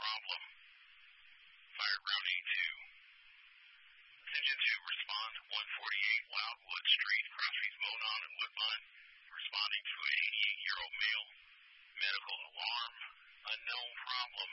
problem. Fire ground E2. Attention to respond 148 Wildwood Street, Crosskeys, Monon, and Woodbine. Responding to an 88-year-old male. Medical alarm. Unknown problem.